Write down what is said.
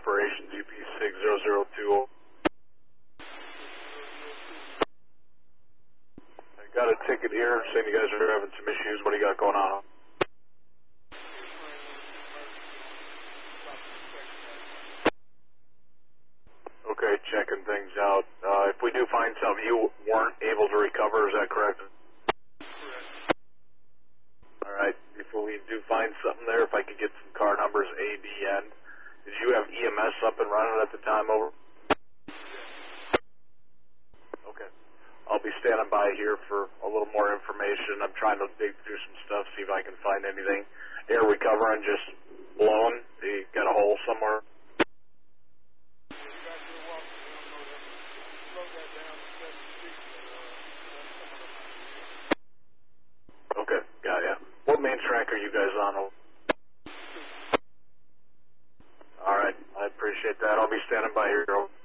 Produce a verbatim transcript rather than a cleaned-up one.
operations, U P six zero zero two. I got a ticket here saying you guys are having some issues. What do you got going on? Okay, checking things out. Uh, if we do find something you weren't able to recover, is that correct? All right. If we do find something there, if I could get some car numbers, A, B, N. Did you have E M S up and running at the time, over? Okay. I'll be standing by here for a little more information. I'm trying to dig through some stuff, see if I can find anything. Air recovering, just blown. You got a hole somewhere? Okay, got ya. What main track are you guys on? All right, I appreciate that. I'll be standing by here.